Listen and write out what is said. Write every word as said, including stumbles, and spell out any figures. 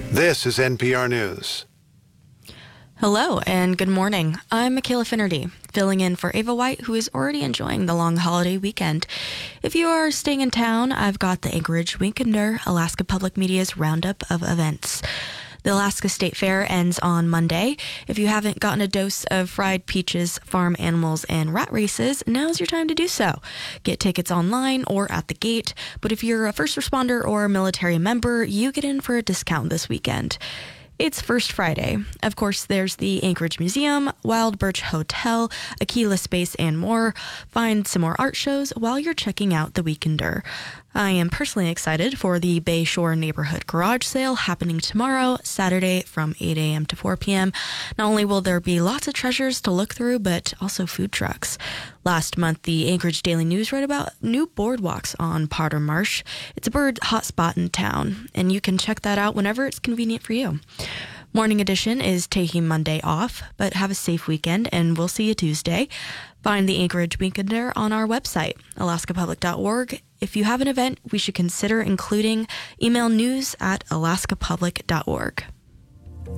This is N P R News. Hello and good morning. I'm Michaela Finnerty, filling in for Ava White, who is already enjoying the long holiday weekend. If you are staying in town, I've got the Anchorage Weekender, Alaska Public Media's roundup of events. The Alaska State Fair ends on Monday. If you haven't gotten a dose of fried peaches, farm animals, and rat races, now's your time to do so. Get tickets online or at the gate, but if you're a first responder or a military member, you get in for a discount this weekend. It's First Friday. Of course, there's the Anchorage Museum, Wild Birch Hotel, Aquila Space, and more. Find some more art shows while you're checking out the Weekender. I am personally excited for the Bayshore Neighborhood Garage Sale happening tomorrow, Saturday, from eight a.m. to four p.m. Not only will there be lots of treasures to look through, but also food trucks. Last month, the Anchorage Daily News wrote about new boardwalks on Potter Marsh. It's a bird hotspot in town, and you can check that out whenever it's convenient for you. Morning Edition is taking Monday off, but have a safe weekend, and we'll see you Tuesday. Find the Anchorage Weekender on our website, alaska public dot org. If you have an event we should consider including, email news at alaska public dot org.